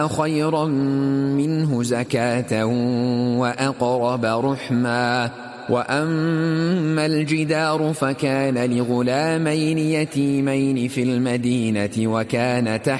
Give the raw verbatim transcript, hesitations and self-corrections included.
خيرا منه زكاة وأقرب رحما. وأما الجدار فكان لغلامين يتيمين في المدينة وكان تحت